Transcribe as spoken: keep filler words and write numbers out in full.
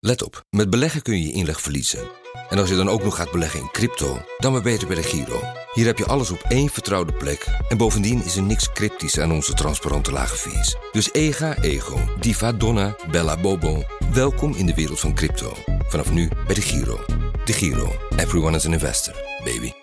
Let op, met beleggen kun je je inleg verliezen. En als je dan ook nog gaat beleggen in crypto, dan maar beter bij de Giro. Hier heb je alles op één vertrouwde plek. En bovendien is er niks cryptisch aan onze transparante lage fees. Dus ega, ego, diva, donna, bella, bobo. Welkom in de wereld van crypto. Vanaf nu bij de Giro. De Giro. Everyone is an investor, baby.